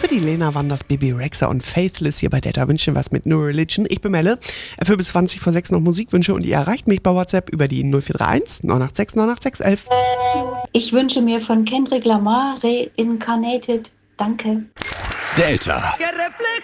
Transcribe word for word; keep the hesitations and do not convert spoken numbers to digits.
die Lena Wanders, Bibi Rexha und Faithless hier bei Delta wünschen was mit No Religion. Ich bin Melle, für bis zwanzig vor sechs noch Musikwünsche und ihr erreicht mich bei WhatsApp über die null vier drei eins neun acht sechs neun acht sechs eins eins. Ich wünsche mir von Kendrick Lamar Reincarnated. Danke. Delta.